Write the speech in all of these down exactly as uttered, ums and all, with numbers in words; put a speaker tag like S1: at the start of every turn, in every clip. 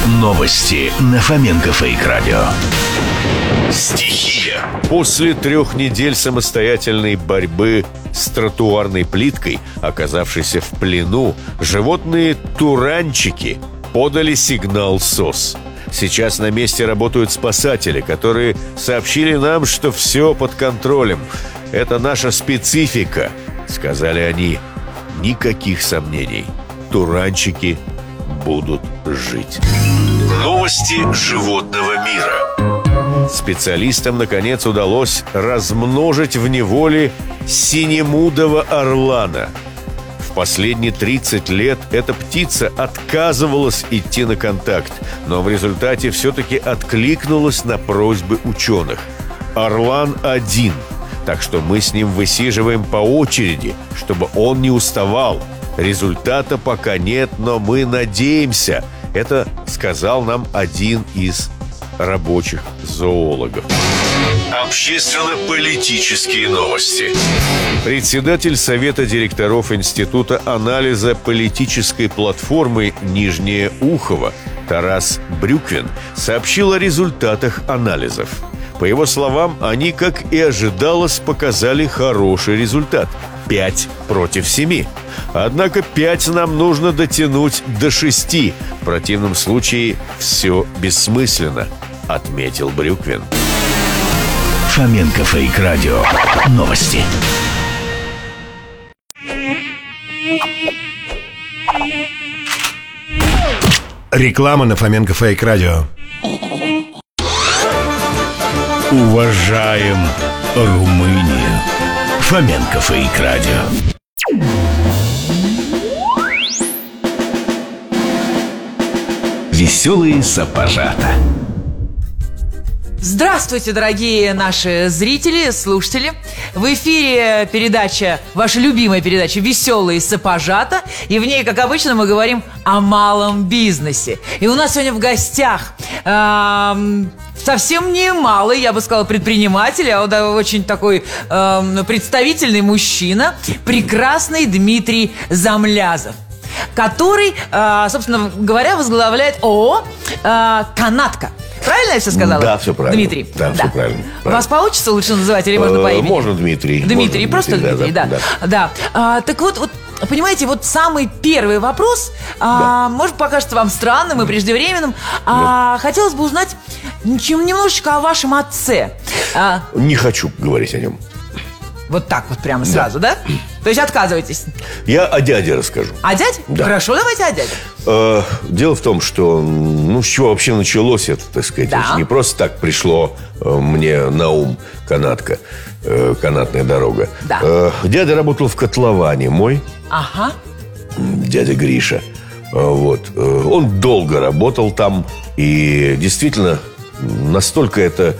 S1: Новости на Фоменко Фейк Радио. Стихия.
S2: После трех недель самостоятельной борьбы с тротуарной плиткой, оказавшейся в плену, животные туранчики подали сигнал СОС. Сейчас на месте работают спасатели, которые сообщили нам, что все под контролем. Это наша специфика, сказали они. Никаких сомнений. Туранчики будут жить.
S1: Новости животного мира.
S2: Специалистам, наконец, удалось размножить в неволе синемудого орлана. В последние тридцать лет эта птица отказывалась идти на контакт, но в результате все-таки откликнулась на просьбы ученых. Орлан один, так что мы с ним высиживаем по очереди, чтобы он не уставал. Результата пока нет, но мы надеемся. Это сказал нам один из рабочих зоологов.
S1: Общественно-политические новости.
S2: Председатель Совета директоров Института анализа политической платформы «Нижнее Ухово» Тарас Брюквин сообщил о результатах анализов. По его словам, они, как и ожидалось, показали хороший результат – пять против семи. Однако пять нам нужно дотянуть до шести. В противном случае все бессмысленно, отметил Брюквин.
S1: Фоменко Фейк Радио. Новости.
S3: Реклама на Фоменко Фейк Радио.
S1: Уважаем Румынию. Фоменко Фейк Радио. Веселые сапожата.
S4: Здравствуйте, дорогие наши зрители, слушатели. В эфире передача, ваша любимая передача «Веселые сапожата». И в ней, как обычно, мы говорим о малом бизнесе. И у нас сегодня в гостях эм, совсем не малый, я бы сказала, предприниматель, а он очень такой эм, представительный мужчина, прекрасный Дмитрий Замлязов, который, э, собственно говоря, возглавляет ООО э, «Канатка». Правильно я все сказала?
S2: Да, все правильно.
S4: Дмитрий?
S2: Да, да. все правильно, правильно.
S4: Вас получится лучше называть или можно по имени?
S2: Можно Дмитрий.
S4: Дмитрий,
S2: можно
S4: просто
S2: Дмитрий,
S4: Дмитрий, да.
S2: да,
S4: да. да. А, так вот, вот, понимаете, вот самый первый вопрос, а,
S2: да.
S4: может, покажется вам странным и преждевременным. А, хотелось бы узнать чем, немножечко о вашем отце. А,
S2: Не хочу говорить о нем.
S4: Вот так вот прямо сразу, да? да? То есть отказываетесь?
S2: Я о дяде расскажу.
S4: О дяде?
S2: Да.
S4: Хорошо, давайте о дяде.
S2: Э, дело в том, что, ну, с чего вообще началось это, так сказать.
S4: Да.
S2: Это не просто так пришло э, мне на ум канатка, э, канатная дорога.
S4: Да.
S2: Э, дядя работал в котловане мой.
S4: Ага.
S2: Дядя Гриша. Э, вот. Э, он долго работал там. И действительно, настолько это,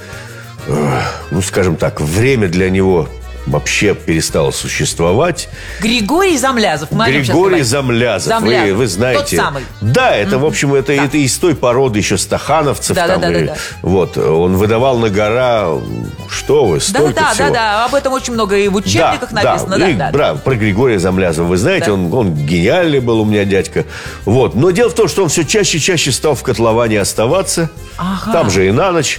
S2: э, ну, скажем так, время для него вообще перестало существовать.
S4: Григорий Замлязов.
S2: Григорий Замлязов,
S4: Замлязов.
S2: Вы, вы знаете.
S4: Тот самый.
S2: Да, это, mm-hmm. в общем, это,
S4: да.
S2: это из той породы еще стахановцев.
S4: Да,
S2: там,
S4: да, да,
S2: и,
S4: да, да.
S2: Вот, он выдавал на гора, что вы, столько
S4: да, да,
S2: всего.
S4: Да, да, да, об этом очень много и в учебниках
S2: да,
S4: написано.
S2: Да,
S4: да,
S2: и,
S4: да,
S2: да, про Григория Замлязова. Вы знаете, да. он, он гениальный был у меня дядька. Вот. Но дело в том, что он все чаще и чаще стал в котловане оставаться. Ага. Там же и на ночь.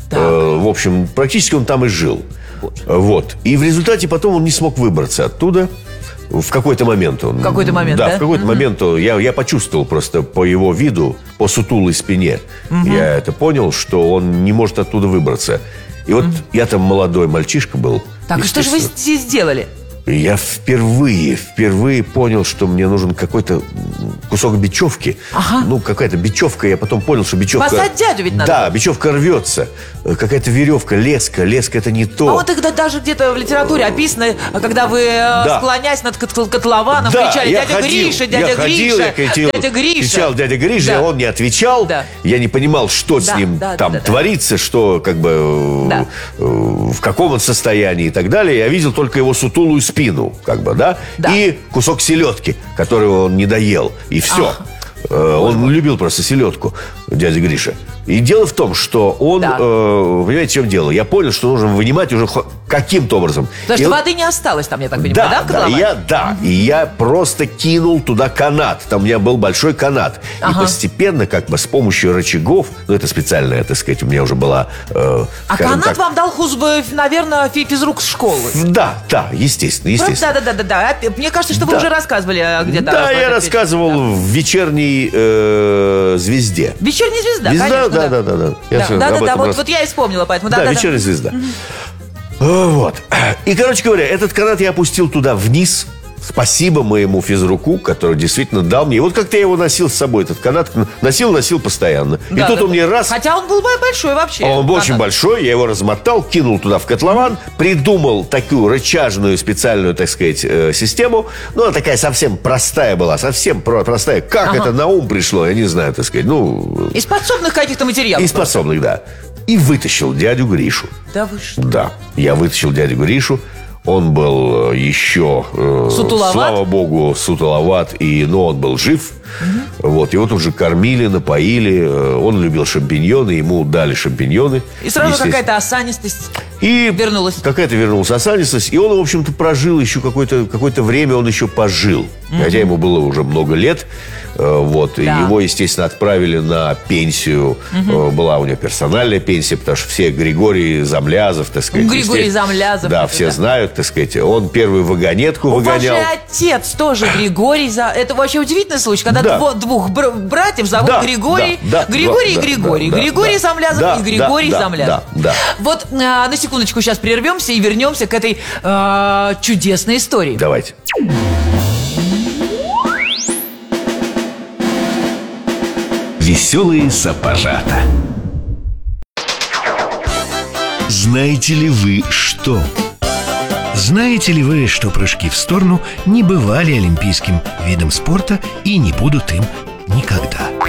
S2: Э, в общем, практически он там и жил. Вот. вот. И в результате потом он не смог выбраться оттуда. В какой-то момент он...
S4: В какой-то момент,
S2: да?
S4: да?
S2: в какой-то mm-hmm. момент я, я почувствовал просто по его виду, по сутулой спине. Mm-hmm. Я это понял, что он не может оттуда выбраться. И вот mm-hmm. я там молодой мальчишка был.
S4: Так, и что же вы здесь сделали?
S2: Я впервые, впервые понял, что мне нужен какой-то кусок бечевки.
S4: Ага.
S2: Ну, какая-то бечевка. Я потом понял, что бечевка...
S4: Спасать дядю ведь надо.
S2: Да, бечевка рвется. Какая-то веревка, леска. Леска — это не то.
S4: А вот тогда даже где-то в литературе описано, когда вы, да. склонясь над котлованом,
S2: да,
S4: кричали «Дядя
S2: ходил,
S4: Гриша, дядя
S2: я
S4: Гриша,
S2: ходил, я кричал,
S4: дядя Гриша».
S2: Кричал «Дядя Гриша»,
S4: да.
S2: он не отвечал. Да. Я не понимал, что
S4: да,
S2: с ним
S4: да,
S2: там
S4: да, да,
S2: творится,
S4: да.
S2: что как бы
S4: да.
S2: в каком он состоянии и так далее. Я видел только его сутулую спину, как бы, да,
S4: да.
S2: и кусок селедки, которого он не доел, и все.
S4: Ах.
S2: Он любил просто селедку, дядя Гриша. И дело в том, что он,
S4: Да.
S2: э, понимаете, в чем дело? Я понял, что нужно вынимать уже хо- каким-то образом.
S4: Потому
S2: И
S4: что
S2: он-
S4: воды не осталось там, я так понимаю,
S2: Да,
S4: да, в
S2: да,
S4: котловане?
S2: и я, да, и я просто кинул туда канат. Там у меня был большой канат.
S4: Ага.
S2: И постепенно, как бы с помощью рычагов, ну, это специальная, так сказать, у меня уже была... э,
S4: А
S2: скажем
S4: канат
S2: так,
S4: вам дал хузбы, наверное, фи- физрук с школы.
S2: Да, да, естественно, естественно.
S4: Да, да, да, да, да. Мне кажется, что вы
S2: Да.
S4: уже рассказывали э, где-то.
S2: Да,
S4: об
S2: я
S4: этом.
S2: рассказывал
S4: Да.
S2: в вечерней э, «Звезде».
S4: Вечерняя звезда,
S2: Звезда,
S4: конечно.
S2: да, да, да, да. Я
S4: Да,
S2: всё
S4: да,
S2: об
S4: да, да,
S2: этом
S4: вот,
S2: рас-
S4: вот я и вспомнила, поэтому да,
S2: Да,
S4: да, да.
S2: вечерняя звезда. Вот. И, короче говоря, этот канат я опустил туда вниз. Спасибо моему физруку, который действительно дал мне. И вот как-то я его носил с собой, этот канат. Носил, носил постоянно. И
S4: Да,
S2: тут
S4: да,
S2: он мне
S4: да.
S2: раз...
S4: Хотя он был большой вообще.
S2: Он был очень
S4: канат.
S2: большой, я его размотал, кинул туда в котлован, придумал такую рычажную специальную, так сказать, э, систему. Ну, она такая совсем простая была, совсем про- простая. Как
S4: Ага.
S2: это на ум пришло, я не знаю, так сказать. Ну,
S4: Из подсобных каких-то материалов.
S2: и способных, да. И вытащил дядю Гришу.
S4: Да вы что?
S2: Да, я вытащил дядю Гришу. Он был э, еще, э,
S4: Сутуловат?
S2: слава богу, сутуловат, и, но он был жив. Вот, его тут же кормили, напоили. э, Он любил шампиньоны, ему дали шампиньоны.
S4: И сразу
S2: естественно.
S4: какая-то осанистость.
S2: И
S4: вернулась.
S2: Какая-то вернулась осанистость. И он, в общем-то, прожил еще какое-то, какое-то время, он еще пожил. Хотя ему было уже много лет. Э, Вот. И
S4: Да.
S2: его, естественно, отправили на пенсию. Э, Была у него персональная пенсия, потому что все Григорий Замлязов, так сказать.
S4: Григорий
S2: естественно,
S4: Замлязов,
S2: Да,
S4: это
S2: все
S4: да.
S2: знают, так сказать. Он первый вагонетку
S4: У вас же
S2: выгонял.
S4: отец тоже Григорий. За... Это вообще удивительный случай, когда
S2: Да.
S4: дво- двух бр- братьев зовут
S2: Да,
S4: Григорий.
S2: да, да,
S4: Григорий
S2: да,
S4: и Григорий.
S2: да, да,
S4: Григорий
S2: да.
S4: Замлязов
S2: Да,
S4: и Григорий
S2: да, да,
S4: Замлязов.
S2: да, да.
S4: Вот а, на секундочку сейчас прервемся и вернемся к этой а, чудесной истории.
S2: Давайте.
S1: Веселые сапожата. Знаете ли вы что?
S3: Знаете ли вы, что прыжки в сторону не бывали олимпийским видом спорта и не будут им никогда?